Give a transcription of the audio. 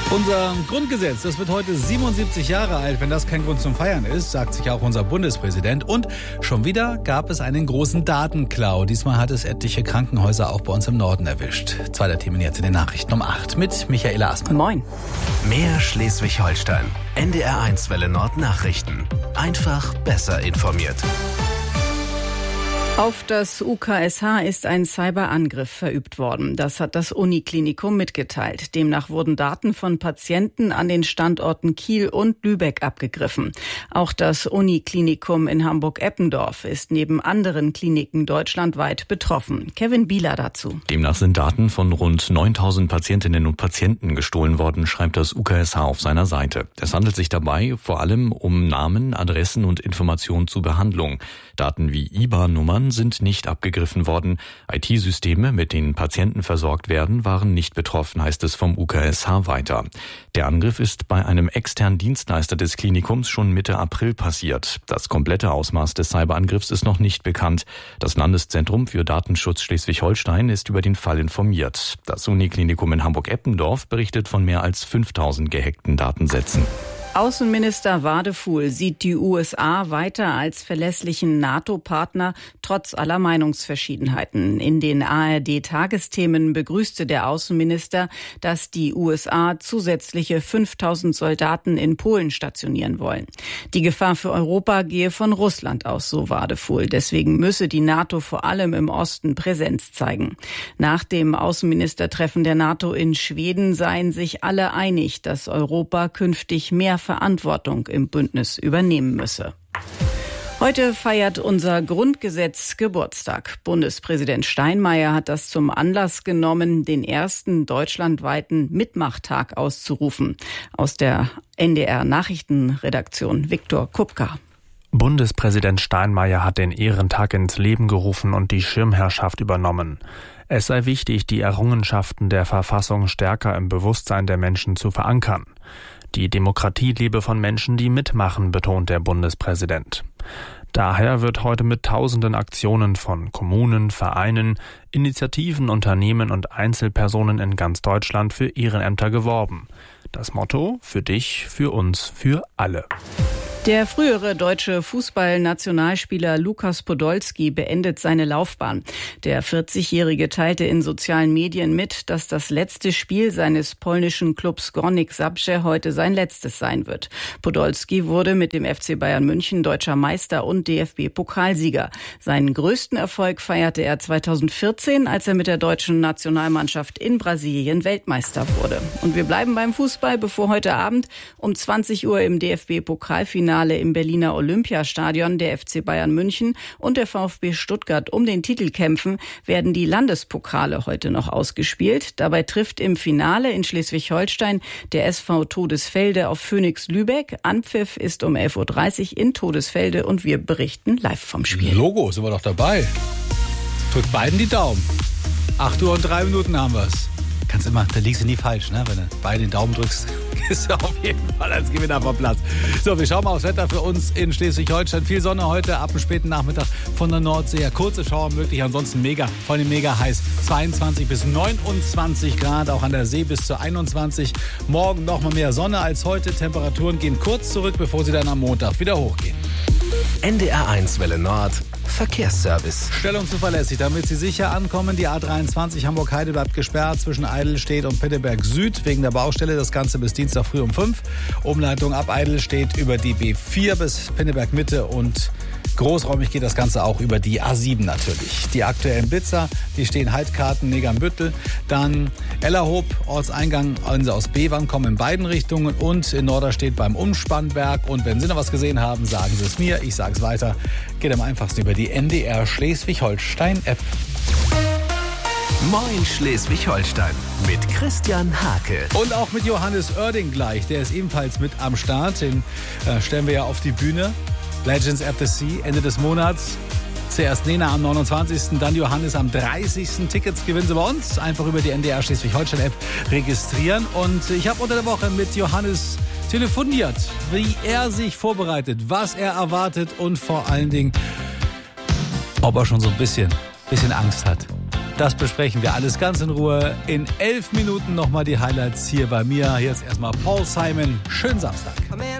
Unser Grundgesetz, das wird heute 77 Jahre alt. Wenn das kein Grund zum Feiern ist, sagt sich auch unser Bundespräsident. Und schon wieder gab es einen großen Datenklau. Diesmal hat es etliche Krankenhäuser auch bei uns im Norden erwischt. Zweiter Themen jetzt in den Nachrichten um 8 mit Michaela Aßmann. Moin. Mehr Schleswig-Holstein. NDR1 Welle Nord Nachrichten. Einfach besser informiert. Auf das UKSH ist ein Cyberangriff verübt worden. Das hat das Uniklinikum mitgeteilt. Demnach wurden Daten von Patienten an den Standorten Kiel und Lübeck abgegriffen. Auch das Uniklinikum in Hamburg-Eppendorf ist neben anderen Kliniken deutschlandweit betroffen. Kevin Bieler dazu. Demnach sind Daten von rund 9.000 Patientinnen und Patienten gestohlen worden, schreibt das UKSH auf seiner Seite. Es handelt sich dabei vor allem um Namen, Adressen und Informationen zur Behandlung. Daten wie IBAN-Nummern sind nicht abgegriffen worden. IT-Systeme, mit denen Patienten versorgt werden, waren nicht betroffen, heißt es vom UKSH weiter. Der Angriff ist bei einem externen Dienstleister des Klinikums schon Mitte April passiert. Das komplette Ausmaß des Cyberangriffs ist noch nicht bekannt. Das Landeszentrum für Datenschutz Schleswig-Holstein ist über den Fall informiert. Das Uniklinikum in Hamburg-Eppendorf berichtet von mehr als 5.000 gehackten Datensätzen. Außenminister Wadefuhl sieht die USA weiter als verlässlichen NATO-Partner, trotz aller Meinungsverschiedenheiten. In den ARD-Tagesthemen begrüßte der Außenminister, dass die USA zusätzliche 5.000 Soldaten in Polen stationieren wollen. Die Gefahr für Europa gehe von Russland aus, so Wadefuhl. Deswegen müsse die NATO vor allem im Osten Präsenz zeigen. Nach dem Außenministertreffen der NATO in Schweden seien sich alle einig, dass Europa künftig mehr Verantwortung im Bündnis übernehmen müsse. Heute feiert unser Grundgesetz Geburtstag. Bundespräsident Steinmeier hat das zum Anlass genommen, den ersten deutschlandweiten Mitmachtag auszurufen. Aus der NDR Nachrichtenredaktion Viktor Kupka. Bundespräsident Steinmeier hat den Ehrentag ins Leben gerufen und die Schirmherrschaft übernommen. Es sei wichtig, die Errungenschaften der Verfassung stärker im Bewusstsein der Menschen zu verankern. Die Demokratie lebe von Menschen, die mitmachen, betont der Bundespräsident. Daher wird heute mit tausenden Aktionen von Kommunen, Vereinen, Initiativen, Unternehmen und Einzelpersonen in ganz Deutschland für Ehrenämter geworben. Das Motto: für dich, für uns, für alle. Der frühere deutsche Fußballnationalspieler Lukas Podolski beendet seine Laufbahn. Der 40-Jährige teilte in sozialen Medien mit, dass das letzte Spiel seines polnischen Clubs Górnik Zabrze heute sein letztes sein wird. Podolski wurde mit dem FC Bayern München deutscher Meister und DFB-Pokalsieger. Seinen größten Erfolg feierte er 2014, als er mit der deutschen Nationalmannschaft in Brasilien Weltmeister wurde. Und wir bleiben beim Fußball, bevor heute Abend um 20 Uhr im DFB-Pokalfinale im Berliner Olympiastadion der FC Bayern München und der VfB Stuttgart um den Titel kämpfen, werden die Landespokale heute noch ausgespielt. Dabei trifft im Finale in Schleswig-Holstein der SV Todesfelde auf Phoenix Lübeck. Anpfiff ist um 11.30 Uhr in Todesfelde und wir berichten live vom Spiel. Logo, sind wir doch dabei. Drückt beiden die Daumen. 8 Uhr und 3 Minuten haben wir es. Kannst immer, da liegst du nie falsch, ne? Wenn du beide den Daumen drückst, ist du auf jeden Fall als Gewinner vom Platz. So, wir schauen mal aufs Wetter für uns in Schleswig-Holstein. Viel Sonne heute ab dem späten Nachmittag von der Nordsee. Ja, kurze Schauer möglich, ansonsten mega, vor allem mega heiß. 22 bis 29 Grad, auch an der See bis zu 21. Morgen noch mal mehr Sonne als heute. Temperaturen gehen kurz zurück, bevor sie dann am Montag wieder hochgehen. NDR1 Welle Nord. Verkehrsservice. Stellung zuverlässig, damit Sie sicher ankommen. Die A23 Hamburg-Heide bleibt gesperrt zwischen Eidelstedt und Pitteberg Süd wegen der Baustelle. Das Ganze bis Dienstag früh um 5. Umleitung ab Eidelstedt über die B4 bis Pinneberg Mitte und großräumig geht das Ganze auch über die A7 natürlich. Die aktuellen Blitzer, die stehen Haltkarten, Negernbüttel. Dann Ellerhoop, Ortseingang aus Bevern kommen in beiden Richtungen und in Norderstedt beim Umspannberg. Und wenn Sie noch was gesehen haben, sagen Sie es mir. Ich sage es weiter. Geht am einfachsten über die NDR Schleswig-Holstein-App. Moin Schleswig-Holstein mit Christian Hake. Und auch mit Johannes Oerding gleich. Der ist ebenfalls mit am Start. Den stellen wir ja auf die Bühne. Legends at the Sea, Ende des Monats. Zuerst Nena am 29., dann Johannes am 30. Tickets gewinnen Sie bei uns. Einfach über die NDR Schleswig-Holstein-App registrieren. Und ich habe unter der Woche mit Johannes telefoniert, wie er sich vorbereitet, was er erwartet und vor allen Dingen, ob er schon so ein bisschen Angst hat. Das besprechen wir alles ganz in Ruhe. In 11 Minuten nochmal die Highlights hier bei mir. Jetzt erstmal Paul Simon. Schönen Samstag.